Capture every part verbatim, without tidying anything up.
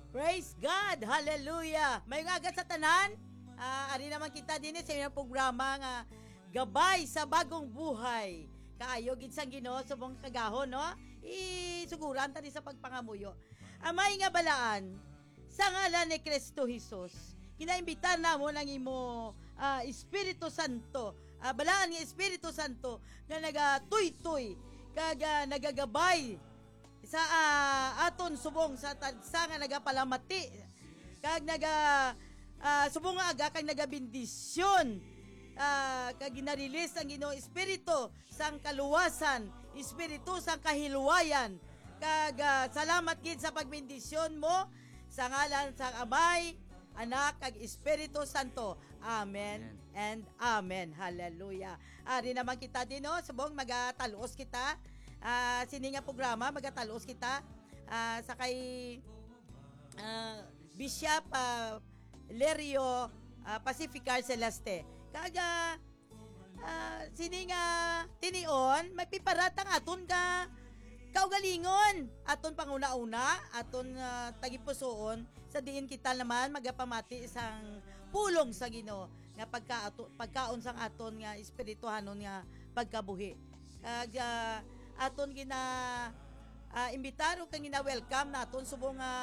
Praise God! Hallelujah! May agad sa tanan. Uh, ari naman kita din sa inyong programa nga Gabay sa Bagong Buhay. Kaayo gid sang Ginoo subong kagahon, no? Isuguran ta di sa pagpangamuyo. Amay nga balaan sa ngalan ni Kristo Jesus. Kinaimbitan namo ang imo uh, Espiritu Santo. Uh, balaan nga Espiritu Santo nga nagatuytoy kag uh, nagagabay sa uh, aton subong sa tagsa nga nagapalamati kag naga uh, subong nga aga kag nagabindisyon uh, kag ginarilis ang Ginoo Espiritu sang kaluwasan, Espiritu sang kahiluwayan kag uh, salamat gid sa pagbindisyon mo sa ngalan sang Amay, Anak kag Espiritu Santo. Amen, amen. And amen. Hallelujah. Ari naman kita din, no, subong magatalos kita. Uh, sini nga programa magatalos kita uh, sa kay uh, Bishop uh, Lerio uh, Pacificar Celeste. Kaga uh, sini nga tinion magpiparatang aton ka kaugalingon aton panguna-una aton uh, tagipusoon sa diin kita naman magapamati isang pulong sa Ginoo nga pagka pagkaon sang aton nga espirituhanon nga pagkabuhi. Kag uh, aton gina uh, imbitaro kang gina welcome naton subong nga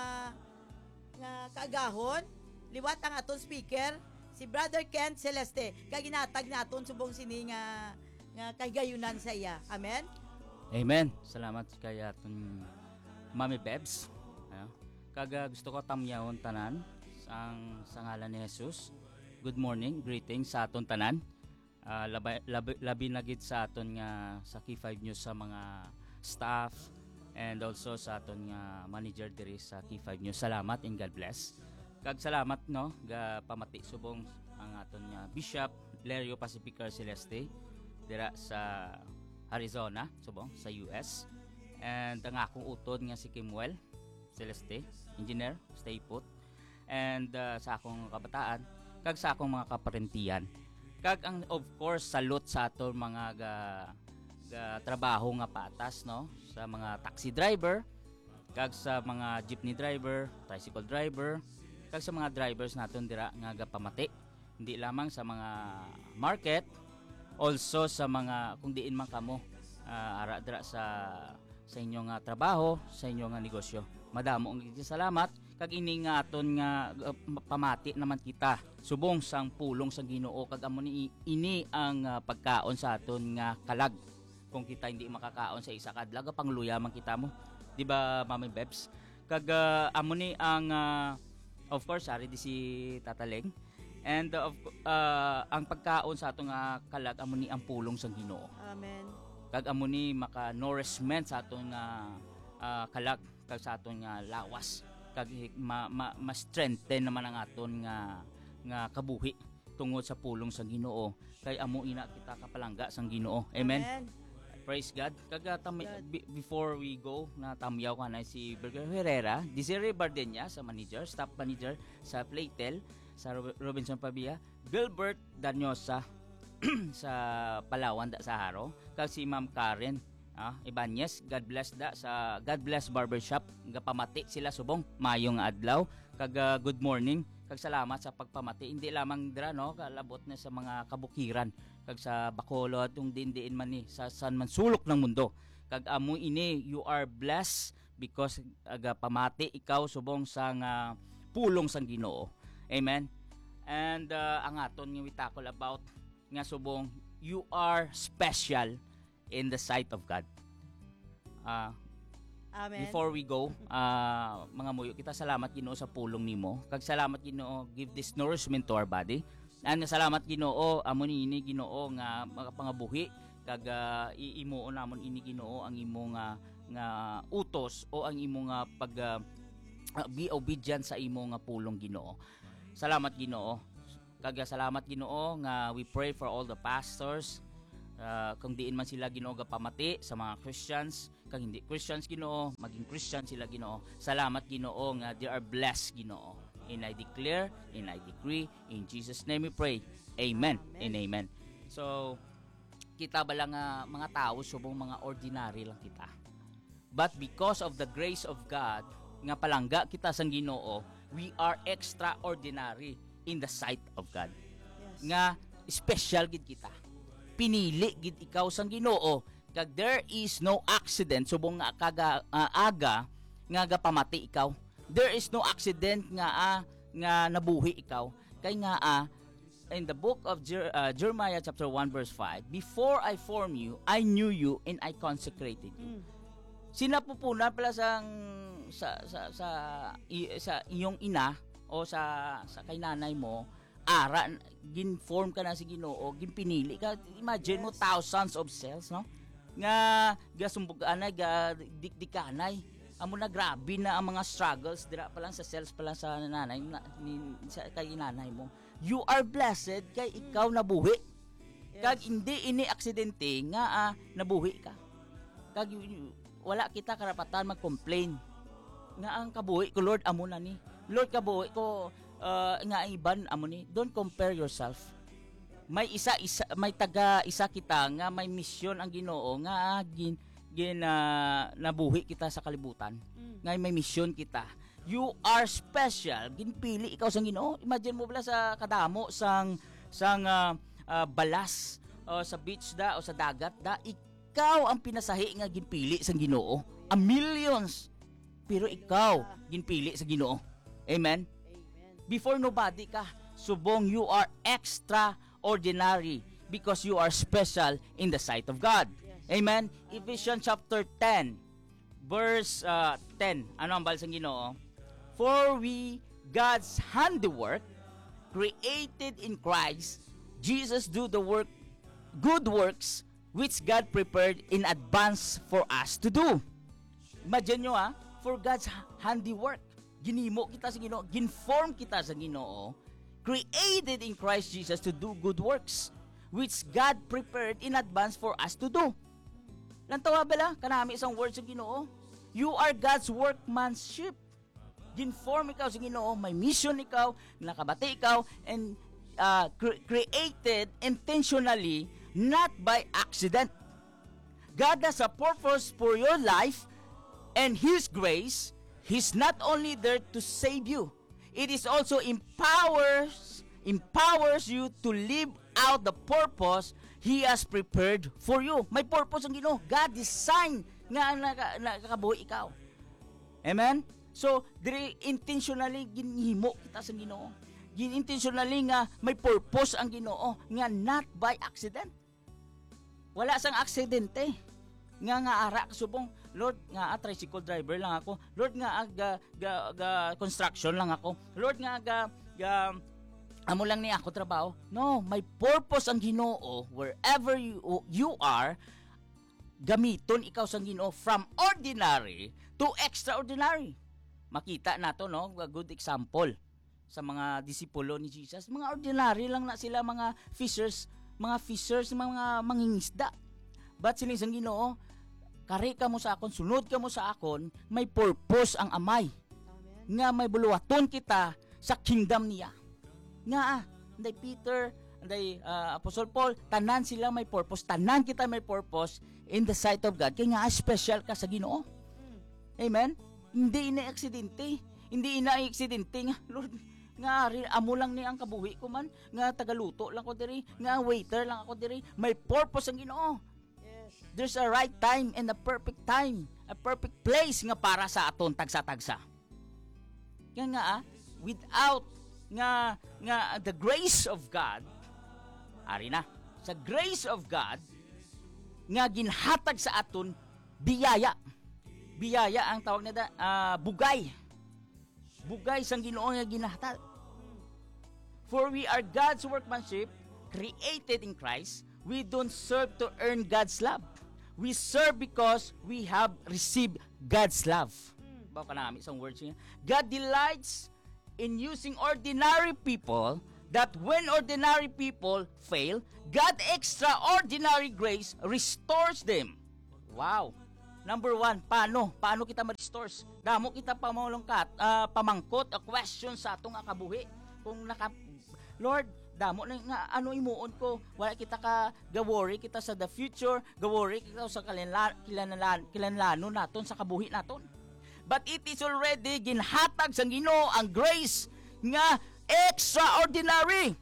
nga kaagahon liwat ang aton speaker si Brother Kent Celeste kag ginatag naton subong sini nga nga kahigayunan sa iya. Amen. Amen. Salamat kay aton Mami Bebs. Ayo. Kag gusto ko tamyawon tanan sang sa ngalan ni Jesus. Good morning, greetings sa aton tanan. Uh, labi, labi, labi na gid sa aton nga sa Key five News sa mga staff and also sa aton nga manager diri sa Key five News. Salamat and God bless. Kag salamat, no, ga pamati subong ang aton nga Bishop Lerio Pacificar Celeste dira sa Arizona, subong sa U S. And ang akong utod nga si Kimwell Celeste, engineer, stay put. And uh, sa akong kabataan kag sa akong mga kaparentiyan. Kag ang of course salute sa aton mga ga, ga trabaho nga patas, no, sa mga taxi driver, kag sa mga jeepney driver, tricycle driver, kag sa mga drivers naton dira nga gapamati hindi lamang sa mga market, also sa mga kung diin man kamo uh, ara dira sa sa inyong uh, trabaho, sa inyong uh, negosyo. Madamo ang salamat kag ini nga aton nga uh, pamati naman kita subong sang pulong sa Ginoo kag amo ni ini ang uh, pagkaon sa aton nga kalag. Kung kita hindi makakaon sa isa kadlaga pangluya man kita mo, di ba Mami Bebs? Kag uh, amo ni ang uh, of course ari di si Tataleng and uh, of uh, ang pagkaon sa atong uh, kalag amo ni ang pulong sa Ginoo. Amen. Kag amo ni maka nourishment sa atong uh, uh, kalag kag sa atong uh, lawas kag ma, ma, ma strengthen naman ang aton nga nga kabuhi tungod sa pulong sa Ginoo kay amo ina kita kapalangga sang Ginoo. Amen. Amen. Praise God. Kag tam- b- before we go na tamyaw ka na si Berger Herrera, Desiree Bardenya sa manager, staff manager sa Playtel, sa Robinson Pabia, Gilbert Danyosa sa Palawan da sa Haro, kag si Ma'am Karen ah, Ibanez, God bless da sa God Bless Barbershop, gapamati sila subong mayong adlaw, kag uh, good morning, kag salamat sa pagpamati hindi lamang dira, no, kalabot na sa mga kabukiran kag sa Bacolod tung dindiin man ni sa san man sulok ng mundo. Kag amo ini you are blessed because aga pamati ikaw subong sa nga pulong sang Ginoo. Amen. And uh, ang aton nga we tackle about nga subong you are special in the sight of God. Ah uh, Amen. Before we go, uh, mga muyo, kita salamat Ginoo sa pulong nimo. Kag salamat Ginoo, give this nourishment to our body. And salamat Ginoo, amo ni ini Ginoo nga makapangabuhi kag uh, iimuon namon ini Ginoo ang imo nga nga utos o ang imo nga pag uh, be obedient sa imo nga pulong Ginoo. Salamat Ginoo. Kag salamat Ginoo nga we pray for all the pastors. Uh, kung diin man sila Ginoo gapamati sa mga Christians, kag hindi Christians Ginoo, maging Christian sila Ginoo. Salamat Ginoo nga they are blessed Ginoo. And I declare, and I decree, in Jesus name we pray. Amen, amen. And amen. So, kita ba lang uh, mga tao subong mga ordinary lang kita. But because of the grace of God, nga palangga kita sang Ginoo, we are extraordinary in the sight of God. Yes. Nga special gid kita. Pinili gid ikaw sang Ginoo, kag there is no accident subong nga kaga uh, aga nga gapamati ikaw. There is no accident nga ah, nga nabuhi ikaw. Kay nga ah, in the book of Jer- uh, Jeremiah chapter one verse five, before I formed you, I knew you and I consecrated you. Mm. Sinapupunan pala sang sa sa sa, i, sa iyong ina o sa sa kay nanay mo, ara gin-form ka na si Ginoo, ginpinili ka. Imagine mo Yes. thousands of cells, no? Nga gasumbuganay, ga dikdikanay. Amo na grabe na ang mga struggles dira pa lang sa cells pa lang sa nanay na, ni, sa kay nanay mo. You are blessed kay ikaw nabuhi. Yes. Kag hindi ini aksidente nga ah, nabuhi ka. Kag y- y- wala kita karapatan mag-complain. Nga ang kabuhi ko, Lord, amo na ni. Lord, kabuhi ko uh, nga iban amo ni. Don't compare yourself. May isa isa may taga isa kita nga may misyon ang Ginoo nga gin gin uh, nabuhi kita sa kalibutan. Mm. Nga may misyon kita. You are special. Ginpili ikaw sang Ginoo. Imagine mo bala sa kadamo sang sang uh, uh, balas o sa beach da o sa dagat da, ikaw ang pinasahi nga ginpili sang Ginoo. A millions. Pero ikaw ginpili sa Ginoo. Amen. Amen. Before nobody ka, subong you are extraordinary because you are special in the sight of God. Yes. Amen. Ephesians chapter ten verse uh, ten. Ano ang balsang Ginoo? For we God's handiwork, created in Christ Jesus, do the work, good works which God prepared in advance for us to do. Imagine nyo ah, for God's handiwork. Ginimo kita sa Ginoo, ginform kita sa Ginoo, created in Christ Jesus to do good works which God prepared in advance for us to do. Lantawa bala kanami isang word sa Ginoo. You are God's workmanship. Ginform ikaw sa Ginoo, may mission ikaw, nakabati ikaw, and uh, cre- created intentionally, not by accident. God has a purpose for your life, and His grace, He's not only there to save you, it is also empowers empowers you to live out the purpose He has prepared for you. May purpose ang Ginoo. God designed nga naka- nakakabuhi ikaw. Amen? So, diri intentionally ginhimo kita sa Ginoo. Gin intentionally nga may purpose ang Ginoo nga not by accident. Wala sang aksidente. Nga nga ara kasubong, Lord, nga a tricycle driver lang ako. Lord, nga aga ga, ga construction lang ako. Lord, nga aga ga amo lang ni ako trabaho. No, may purpose ang Ginoo wherever you you are. Gamiton ikaw sang Ginoo from ordinary to extraordinary. Makita nato no, a good example sa mga disipulo ni Jesus. Mga ordinary lang na sila, mga fishers, mga fishers, mga mangingisda. But sining sang Ginoo, kari ka mo sa akon, sunod ka mo sa akon, may purpose ang Amay. Amen. Nga may buluwaton kita sa kingdom niya. Nga ah, anday Peter, anday uh, Apostle Paul, tanan sila may purpose, tanan kita may purpose in the sight of God. Kaya nga special ka sa Ginoo. Mm. Amen? Hindi ina aksidente. Hindi ina aksidente nga, Lord, nga ri, amo lang ni ang kabuhi ko man, nga tagaluto lang ko diri, nga waiter lang ako diri. May purpose ang Ginoo. Yes. There's a right time and a perfect time, a perfect place nga para sa aton tagsa-tagsa. Kaya nga ah, without nga nga the grace of God, ari na, sa grace of God nga ginhatag sa aton biyaya. Biyaya ang tawag nila, uh, bugay. Bugay sang Ginoo nga ginhatag. For we are God's workmanship, created in Christ. We don't serve to earn God's love. We serve because we have received God's love. Bawa ka namin isang words niya. God delights in using ordinary people, that when ordinary people fail, God extraordinary grace restores them. Wow. Number one, paano? Paano kita ma-restores? Damo kita pamulongkat, uh, pamangkot, a question sa atong akabuhi. Kung naka, Lord, damo na nga ano imuon ko, wala kita ka ga-worry kita sa the future, ga-worry kita sa kilanlan, kilanlan, kilanlano naton sa kabuhi naton. but it is already ginhatag sa Ginoo ang grace nga extraordinary.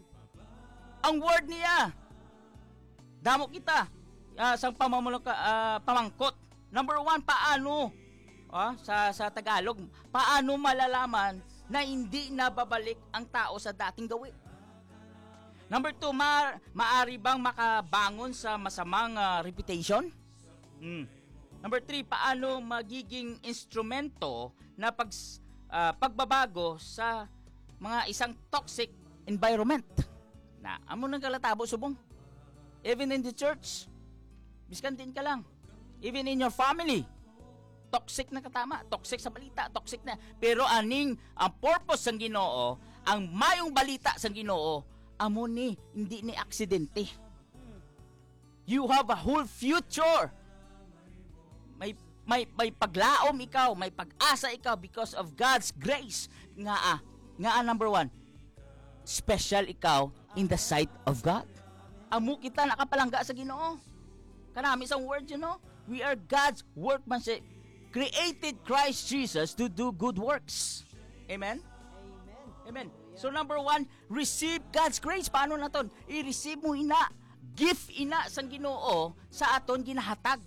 Ang word niya. Damo kita uh, sa pamamulong ka, uh, pamangkot. Number one, paano? Uh, sa sa Tagalog, paano malalaman na hindi nababalik ang tao sa dating gawin? Number two, ma maari bang makabangon sa masamang uh, reputation? Hmm. Number three, paano magiging instrumento na pag, uh, pagbabago sa mga isang toxic environment? Na, amo nang kalatabo subong. Even in the church, biskan din ka lang. Even in your family, toxic na katama, toxic sa balita, toxic na. Pero aning ang purpose ng Ginoo, ang mayong balita sa Ginoo, amo ni, hindi ni aksidente. You have a whole future. May may may paglaom ikaw, may pag-asa ikaw because of God's grace. Nga ah, nga ah, number one, special ikaw in the sight of God. Amo kita nakapalangga sa Ginoo. Kanami isang word, you know? We are God's workmanship, created Christ Jesus to do good works. Amen? Amen. Amen. So number one, receive God's grace. Paano na ton? I-receive mo ina. Gift ina sang Ginoo sa aton ginahatag.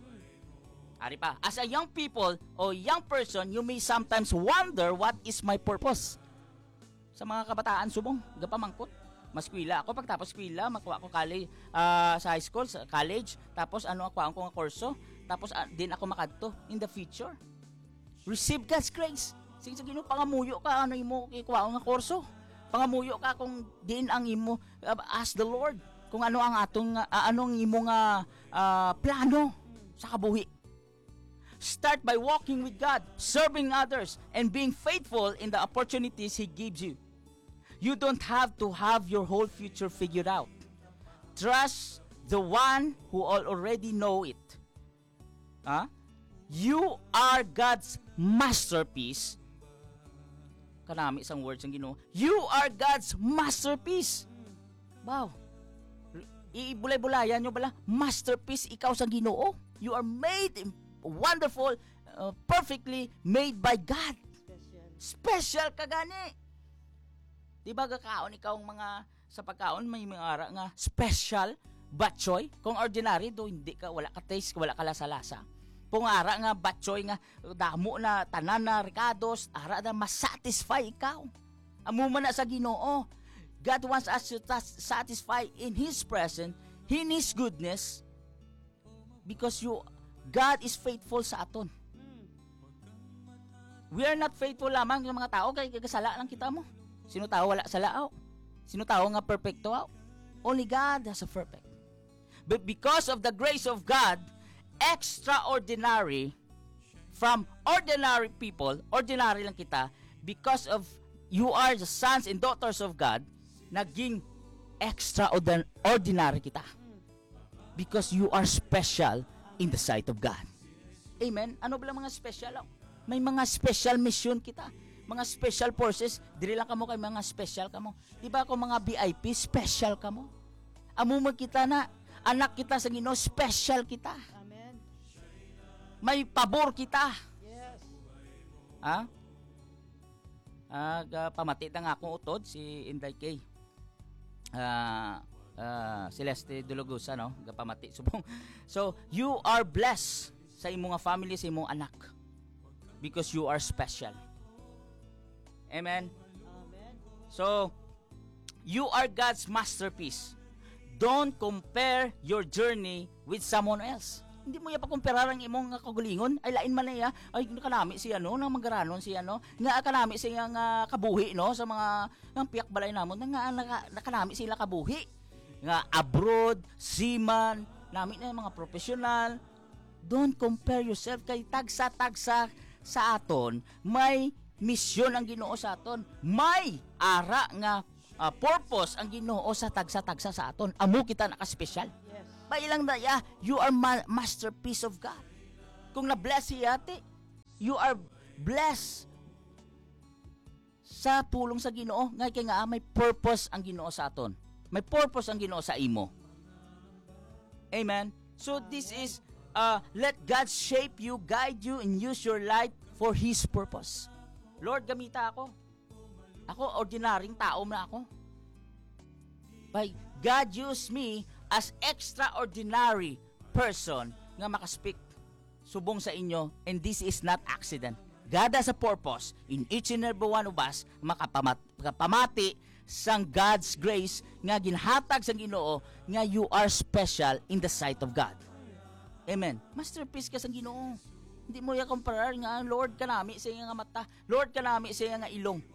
Ari pa, as a young people o young person, you may sometimes wonder what is my purpose. Sa mga kabataan subong, gapamangkot. Maskwila ako, pagtapos kwila, makuha ko college, uh, sa high school, sa college, tapos ano ako ang nga kurso, tapos uh, din ako makadto in the future. Receive God's grace. Sige, sige, no, pangamuyo ka, ano imo, ikuha nga kurso. Pangamuyo ka kung din ang imo, uh, ask the Lord, kung ano ang atong, uh, anong imo nga uh, plano sa kabuhi. Start by walking with God, serving others, and being faithful in the opportunities He gives you. You don't have to have your whole future figured out. Trust the one who already know it. Huh? You are God's masterpiece. Kanami isang words ang Ginoo. You are God's masterpiece. Wow. Iibulay-bulayan nyo bala, masterpiece ikaw sa Ginoo. You are made wonderful, uh, perfectly made by God. Special. Special ka gani. Di ba gakaon ikaw ang mga sa pagkaon may mga ara nga special batchoy? Kung ordinary do hindi ka wala ka taste, wala ka lasa-lasa. Kung ara nga batchoy nga damo na tanan na ricados, ara na masatisfy ikaw. Amo man na sa Ginoo. God wants us to satisfy in His presence, in His goodness, because you God is faithful sa aton. We are not faithful lamang sa mga tao kay kasala lang kita mo. Sino tao wala sala? Sino tao nga perfecto? Only God has a perfect. But because of the grace of God, extraordinary from ordinary people, ordinary lang kita, because of you are the sons and daughters of God, naging extraordinary kita. Because you are special in the sight of God. Amen? Ano ba lang mga special? May mga special mission kita. Mga special forces. Dili lang kamo kay mga special kamo. Di ba kung mga V I P, special kamo? Amo mo kita na, anak kita sa Ginoo, special kita. Amen. May pabor kita. Yes. Ha? Ag uh, pamati na nga akong utod si Inday Kay. Ah, uh, uh, Celeste Dulugusa, no? Gapamati subong. So, you are blessed sa imong family, sa imong anak. Because you are special. Amen. Amen. So, you are God's masterpiece. Don't compare your journey with someone else. Hindi mo ya pa kumpara ang imong kagalingon. Ay lain man niya. Ay kanami si ano nang magaranon si ano. Nga kanami siya nga kabuhi no sa mga ng piyak balay namon nga nakanami sila kabuhi. Nga abroad, seaman, nami na mga professional. Don't compare yourself kay tagsa-tagsa sa aton. May misyon ang Ginoo sa aton. May ara nga uh, purpose ang Ginoo sa tagsa-tagsa sa aton. Amo kita naka-special. Yes. Bailang daya, you are ma- masterpiece of God. Kung na-bless siya ate, you are blessed sa tulong sa Ginoo. Ngay kay nga may purpose ang Ginoo sa aton. May purpose ang Ginoo sa imo. Amen. So this is uh, let God shape you, guide you, and use your life for His purpose. Lord, gamita ako. Ako, ordinaryong tao na ako. But God used me as extraordinary person nga makaspeak subong sa inyo, and this is not accident. God has a purpose in each and every one of us makapamat, makapamati sang God's grace nga ginhatag sang Ginoo nga you are special in the sight of God. Amen. Masterpiece ka sang Ginoo. Hindi mo ya comparar nga Lord kanami sa iya nga mata, Lord kanami sa iya nga ilong.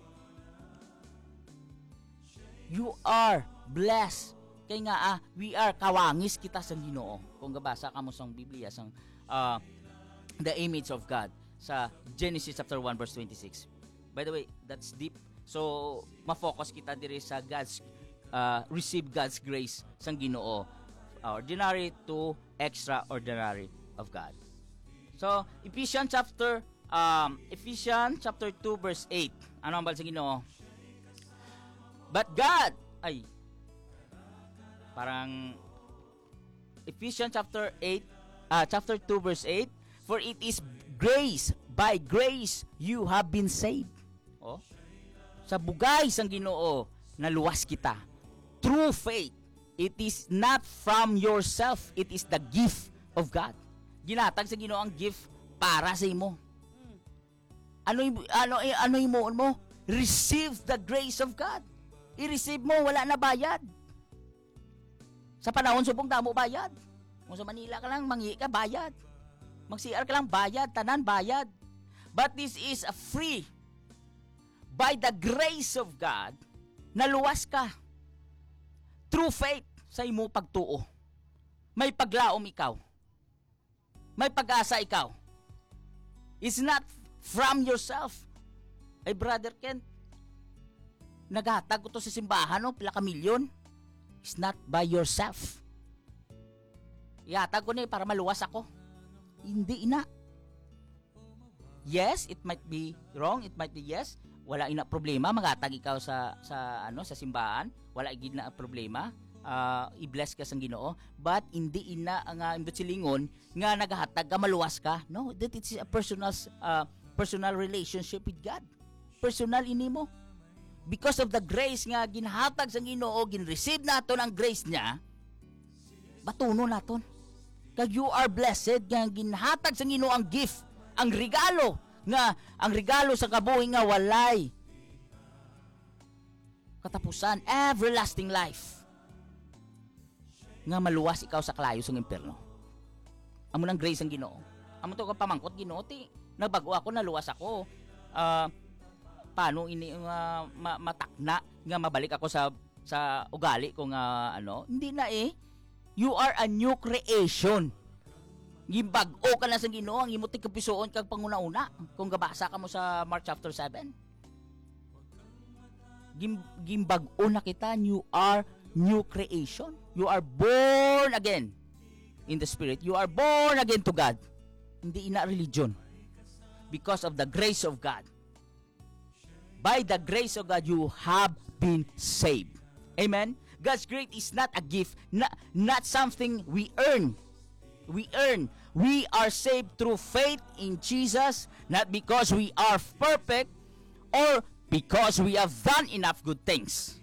You are blessed. Kaya nga ah, we are kawangis kita sang Ginoo. Kung gabasa ka mo sang Biblia sang uh, the image of God sa Genesis chapter one verse twenty-six. By the way, that's deep. So, ma-focus kita diri sa God's uh, receive God's grace sang Ginoo. Ordinary to extraordinary of God. So, Ephesians chapter um Ephesians chapter two verse eight. Ano ang bal sa Ginoo? But God ay parang Ephesians chapter eight uh, chapter two verse eight, for it is grace, by grace you have been saved. Oh. Sa bugay sang Ginoo naluwas kita through faith. It is not from yourself, it is the gift of God. Ginatag sa Ginoo ang gift para sa imo. Ano ano ano imo mo? Receive the grace of God. I-receive mo, wala na bayad. Sa panahon subong damo bayad. Kung sa Manila ka lang, mangi ka, bayad. Mag-C R ka lang, bayad. Tanan, bayad. But this is a free. By the grace of God, naluwas ka. Through faith sa imo pagtuo. May paglaom ikaw. May pag-asa ikaw. It's not from yourself. Ay, Brother Ken, naghatag ko to sa simbahan, no? Pila ka milyon. It's not by yourself. Ihatag ko na eh, para maluwas ako. Hindi ina. Yes, it might be wrong, it might be yes. Wala ina problema, maghatag ikaw sa sa ano sa simbahan, wala gid na problema. Uh, i-bless ka sang Ginoo, but hindi ina nga imbot silingon nga naghatag ka maluwas ka. No, that is a personal uh, personal relationship with God. Personal ini mo. Because of the grace nga ginhatag sang Ginoo, gin-receive naton ang grace niya, batuno naton. Kag you are blessed nga ginhatag sang Ginoo ang gift, ang regalo nga ang regalo sa kabuhi nga walay katapusan, everlasting life. Nga maluwas ikaw sa kalayo sang impierno. Amo nang grace ang Ginoo. Amo to ka pamangkot Ginoo ti nagbago ako, naluwas ako. Uh, paano ini uh, ma- matakna nga mabalik ako sa sa ugali ko nga ano, hindi na eh. You are a new creation. Gimbag-o ka na sa Ginoo, ang imo ti kapisoon kag panguna-una. Kung gabasa ka mo sa Mark chapter seven. Gim gimbag-o na kita, you are new creation. You are born again in the Spirit. You are born again to God. Hindi ina religion. Because of the grace of God. By the grace of God, you have been saved. Amen? God's grace is not a gift, not, not something we earn. We earn. We are saved through faith in Jesus, not because we are perfect or because we have done enough good things.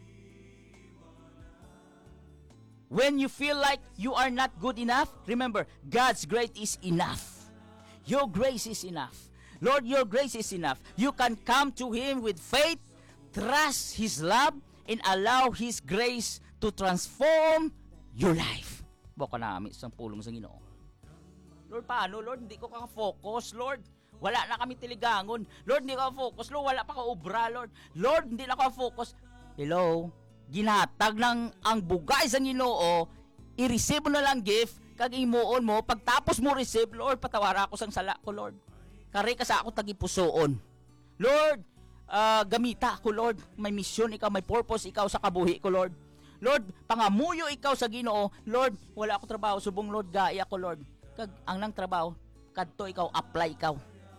When you feel like you are not good enough, remember, God's grace is enough. Your grace is enough. Lord, your grace is enough. You can come to Him with faith, trust His love, and allow His grace to transform your life. Baka namin isang pulong sa Ginoo. Lord, paano? Lord, hindi ko kaka-focus, Lord. Wala na kami tiligangon. Lord, hindi ko ka-focus. Lord, wala pa ka-obra, Lord. Lord, hindi na ka-focus. Hello? Ginatag ng ang bugay sa Ginoo, i-receive mo na lang gift, kag imuon mo, pagtapos mo receive, Lord, patawara ako sang sala ko, Lord. Kari ka sa ako tagipusoon. Lord, uh, gamita ako, Lord. May mission ikaw, may purpose ikaw sa kabuhi ko, Lord. Lord, pangamuyo ikaw sa Ginoo. Lord, wala ako trabaho, subong Lord, gaya ko, Lord. Kag ang nang trabaho, kadto ikaw, apply ikaw.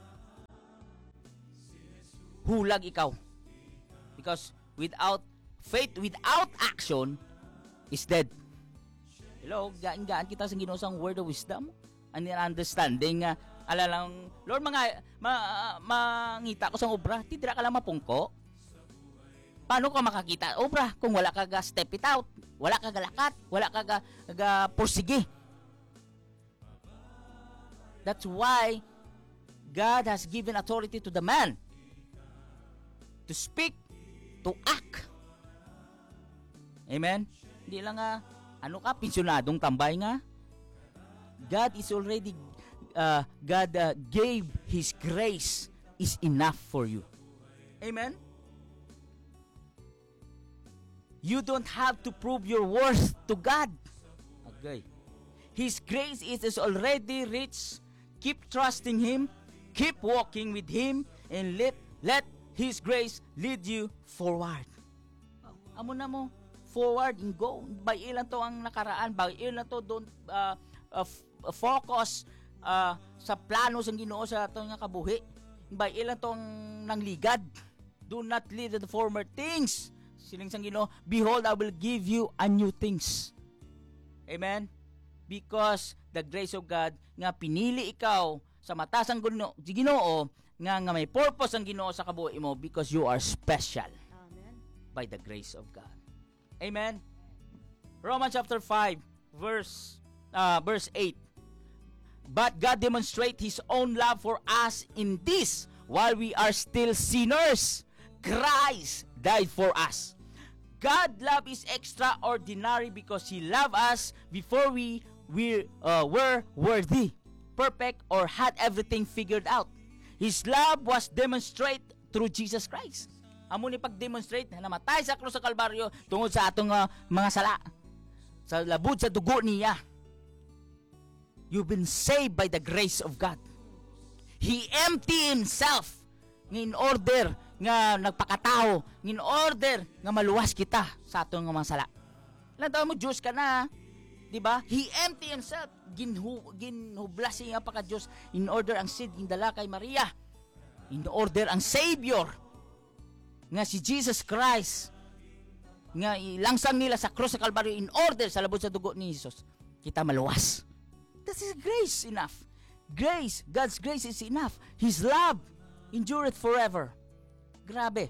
Hulag ikaw. Because without faith, without action, is dead. Hello, gaan-gaan kita sa Ginoo sang word of wisdom. And understanding nga, uh, Ala lang, Lord, mga ma, mangita ko sa obra, tidira ka lang mapungko. Paano ka makakita obra kung wala ka ga step it out, wala ka galakat, wala ka ga, ga pursige. That's why God has given authority to the man to speak, to act. Amen? Hindi lang nga, ano ka, pensyonadong tambay nga. God is already, uh, God uh, gave His grace is enough for you. Amen? You don't have to prove your worth to God. Okay. His grace is, is already rich. Keep trusting Him. Keep walking with Him. And let, let His grace lead you forward. Amo na mo, forward and go. By ilan to ang nakaraan. By ilan to don't uh, uh, f- uh, focus uh, sa plano sa Ginoo sa ato nga kabuhi. By ilan to ang nangligad. Do not live the former things. Siling sang Ginoo, behold, I will give you a new things. Amen? Because the grace of God nga pinili ikaw sa mata sang Ginoo nga nga may purpose ang Ginoo sa kabuhi mo because you are special. Amen. By the grace of God. Amen. Romans chapter five verse uh, verse eight. But God demonstrate His own love for us in this, while we are still sinners, Christ died for us. God love is extraordinary because He loved us before we we uh, were worthy, perfect, or had everything figured out. His love was demonstrated through Jesus Christ. Amo ni pag-demonstrate na namatay sa krus sa Kalbaryo tungod sa atong uh, mga sala. Sa labud sa dugo niya. You've been saved by the grace of God. He emptied Himself in order nga nagpakatao, in order nga maluwas kita sa atong mga sala. Ilan taon mo, Diyos ka na, di ba? He emptied Himself. Ginhu, ginhublas niya pa ka Diyos in order ang seed indala kay Maria. In order ang Savior nga si Jesus Christ nga ilangsang nila sa cross sa Kalbaryo in order sa labot sa dugo ni Jesus kita maluwas. That is grace enough. Grace, God's grace is enough. His love endureth forever. Grabe.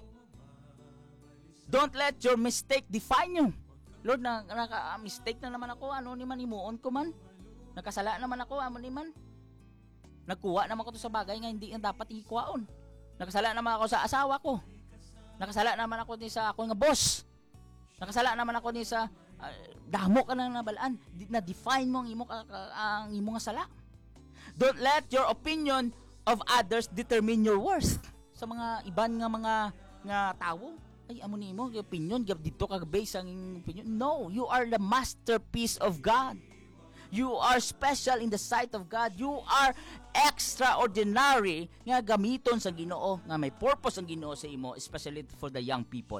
Don't let your mistake define you. Lord, na, naka, mistake na naman ako. Ano ni man imuon ko man? Nakasala naman ako. Ano ni man? Nagkuha naman ako to sa bagay nga hindi nga dapat ikuhaon. Nakasala naman ako sa asawa ko. Nakasala naman ako ni sa ako nga boss. Nakasala naman ako ni sa uh, damo ka nang nabalaan. Na-define mo ang imo, uh, ang imo nga sala. Don't let your opinion of others determine your worth. Sa mga iban nga mga nga tawo, ay amo nimo yung opinion gab dito ka base ang opinion. No, you are the masterpiece of God. You are special in the sight of God. You are extraordinary nga gamiton sa Ginoo nga may purpose ang Ginoo sa imo, especially for the young people.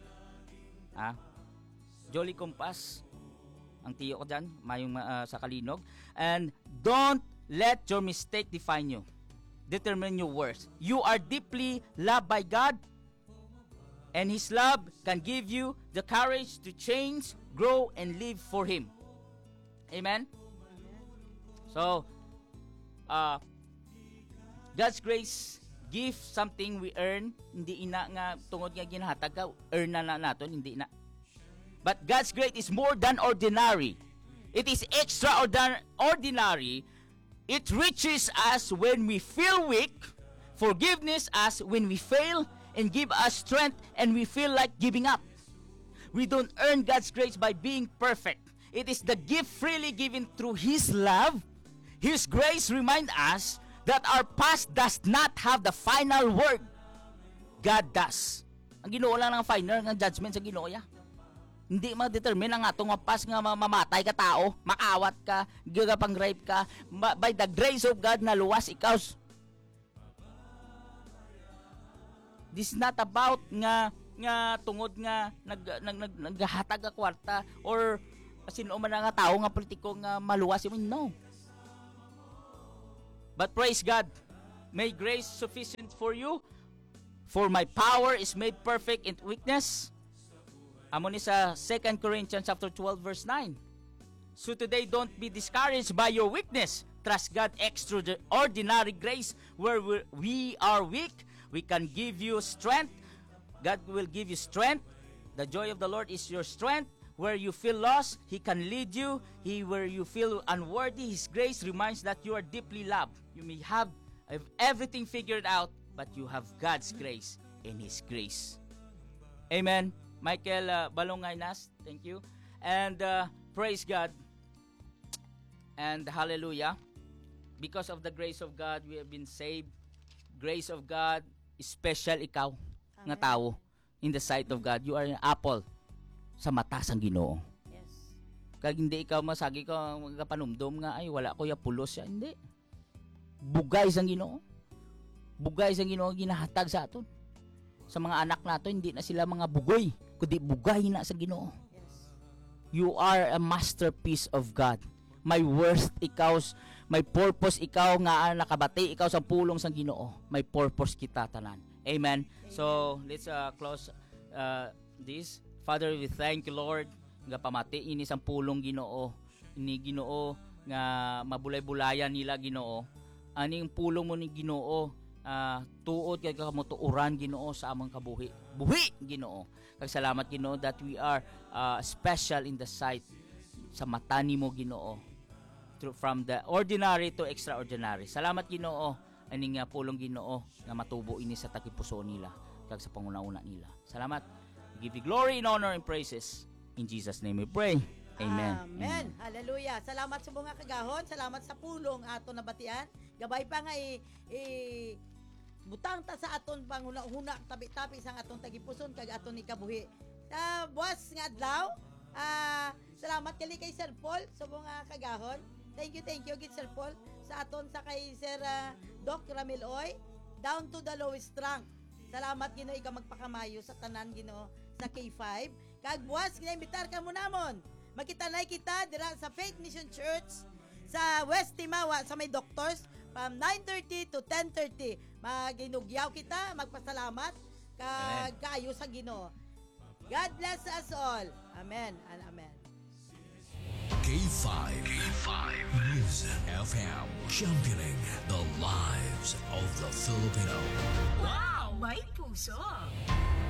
Ha? Jolly Compass ang tiyo ko dyan, mayong uh, sa Kalinog. And don't let your mistake define you. Determine your worth. You are deeply loved by God, and His love can give you the courage to change, grow, and live for Him. Amen? So, uh, God's grace give something we earn. Hindi ina nga tungod nga ginahatag ka, earn na na naton, hindi na. But God's grace is more than ordinary. It is extraordinary. It reaches us when we feel weak, forgiveness us when we fail, and give us strength and we feel like giving up. We don't earn God's grace by being perfect. It is the gift freely given through His love. His grace reminds us that our past does not have the final word. God does. Ang Ginoo lang ng final ng judgment sa Ginoo ya. Hindi ma-determine ang atong mapas nga mamatay ka tao, makawat ka, gagapang rape ka, by the grace of God na luwas ikaw. This is not about nga nga tungod nga nag nag, nag naghatag ka kwarta or sino man nga tao nga politiko nga maluwas mo. No. But praise God, may grace sufficient for you, for my power is made perfect in weakness. Amo ni sa Second Corinthians chapter twelve verse nine. So today don't be discouraged by your weakness. trust God, extraordinary grace where we we are weak. We can give you strength. God will give you strength. The joy of the Lord is your strength. Where you feel lost, He can lead you. He, where you feel unworthy, His grace reminds that you are deeply loved. You may have everything figured out, but you have God's grace and His grace. Amen. Michael uh, Balongaynas, thank you. And uh, praise God. And hallelujah. Because of the grace of God, we have been saved. Grace of God, special ikaw nga tao in the sight of God. You are an apple sa mata sang Ginoo. Yes. Kag hindi ikaw masagi ka magapanumdom nga ay wala ko ya pulos ya, hindi. Bugay sang Ginoo. Bugay sang Ginoo ginahatag sa aton. Sa mga anak nato hindi na sila mga bugoy, kundi bugay na sa Ginoo. Yes. You are a masterpiece of God. May worth ikaw, may purpose ikaw nga nakabati ikaw sa pulong sang Ginoo. May purpose kita tanan. Amen. Amen. So, let's uh, close uh, this. Father, we thank you, Lord, nga pamati ini sang pulong Ginoo. Ini Ginoo nga mabulay-bulayan nila Ginoo. Aning pulong mo ni Ginoo, uh, tuod kay kamutuuran Ginoo sa among kabuhi. Buhi Ginoo. Kag salamat Ginoo that we are uh, special in the sight sa mata nimo Ginoo. Through from the ordinary to extraordinary. Salamat Ginoo aning nga pulong Ginoo nga matubo ini sa takipuso nila kag sa panguna-una nila. Salamat. We give you glory and honor and praises. In Jesus' name we pray. Amen. Amen. Amen. Hallelujah. Salamat sa mga kagahon. Salamat sa pulong ato nabatian. Gabay pa nga i, i butang ta sa aton panguna-una tabi-tabi sang aton tagipuson kag aton ikabuhi. Sa buwas nga adlaw, ah salamat kali kay Sir Paul sa mga kagahon. Thank you, thank you gid Sir Paul sa aton sa kay Sir uh, Doc Ramil Oy, down to the lowest rank. Salamat Ginoo ikaw magpakamayo sa tanan Ginoo sa K five. Kag buwas ginaibitar ka mo namon. Magkita-nay kita dira sa Faith Mission Church sa West Timawa sa may doctors from nine thirty to ten thirty. Maginugyaw kita, magpasalamat kag kaayo sa Ginoo. God bless us all. Amen and amen. K five. K five. News F M. Championing the lives of the Filipino. Wow! May puso!